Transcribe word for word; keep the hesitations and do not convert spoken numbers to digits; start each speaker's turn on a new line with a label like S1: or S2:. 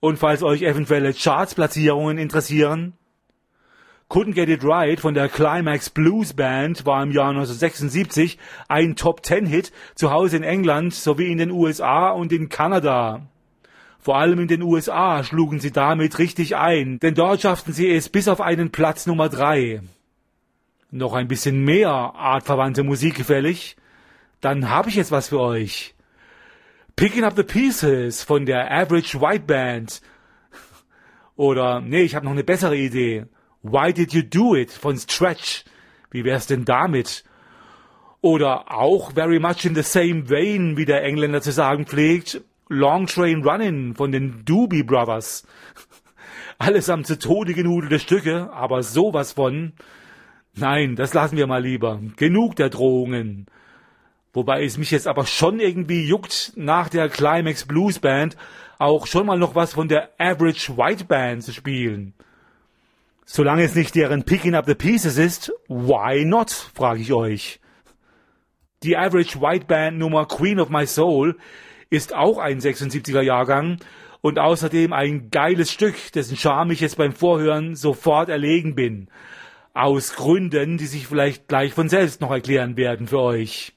S1: Und falls euch eventuelle Chartsplatzierungen interessieren, Couldn't Get It Right von der Climax Blues Band war im Jahr neunzehnhundertsechsundsiebzig ein Top-Ten-Hit zu Hause in England sowie in den U S A und in Kanada. Vor allem in den U S A schlugen sie damit richtig ein, denn dort schafften sie es bis auf einen Platz Nummer drei. Noch ein bisschen mehr artverwandte Musik gefällig? Dann habe ich jetzt was für euch. Picking Up the Pieces von der Average White Band. Oder, nee, ich habe noch eine bessere Idee. Why Did You Do It von Stretch. Wie wär's denn damit? Oder auch very much in the same vein, wie der Engländer zu sagen pflegt, Long Train Runnin' von den Doobie Brothers. Allesamt zu Tode genudelte Stücke, aber sowas von. Nein, das lassen wir mal lieber. Genug der Drohungen. Wobei es mich jetzt aber schon irgendwie juckt, nach der Climax Blues Band auch schon mal noch was von der Average White Band zu spielen. Solange es nicht deren Picking Up the Pieces ist, why not, frage ich euch. Die Average White Band Nummer Queen of My Soul ist auch ein sechsundsiebziger Jahrgang und außerdem ein geiles Stück, dessen Charme ich jetzt beim Vorhören sofort erlegen bin. Aus Gründen, die sich vielleicht gleich von selbst noch erklären werden für euch.